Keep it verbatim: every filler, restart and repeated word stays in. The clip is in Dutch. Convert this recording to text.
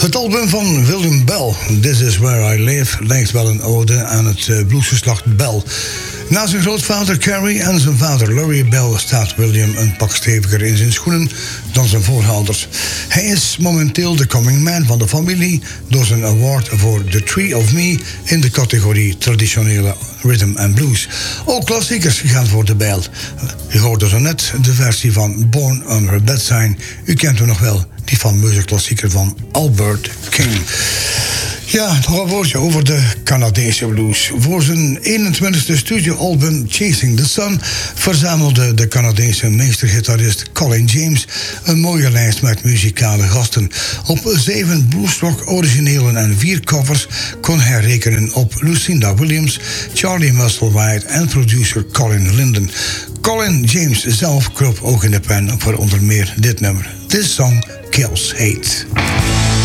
Het album van William Bell, This Is Where I Live, lijkt wel een ode aan het bluesgeslacht Bell. Na zijn grootvader Carrie en zijn vader Larry Bell staat William een pak steviger in zijn schoenen dan zijn voorouders. Hij is momenteel de coming man van de familie door zijn award voor The Tree of Me in de categorie traditionele rhythm and blues. Ook klassiekers gaan voor de Bell. U hoorde zo net de versie van Born on Her Bed Sign. U kent hem nog wel, die fameuze klassieker van Albert King. Ja, nog een woordje over de Canadese blues. Voor zijn eenentwintigste studioalbum Chasing the Sun verzamelde de Canadese meestergitarist Colin James een mooie lijst met muzikale gasten. Op zeven bluesrock originelen en vier covers kon hij rekenen op Lucinda Williams, Charlie Musselwhite en producer Colin Linden. Colin James zelf kroop ook in de pen voor onder meer dit nummer. This Song Kills Hate.